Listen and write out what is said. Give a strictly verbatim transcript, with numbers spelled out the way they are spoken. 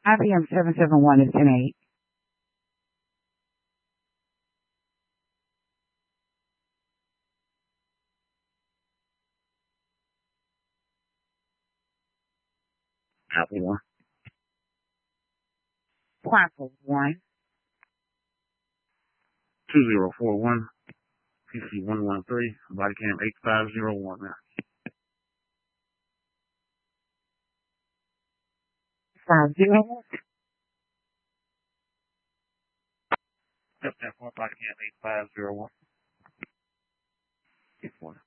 I B M seven seven one is ten eight. Copy one. Quackle one. two zero four one. P C one one three. Body cam eight five zero one now. Five zero one. Yep, that one. Body cam eight five zero one.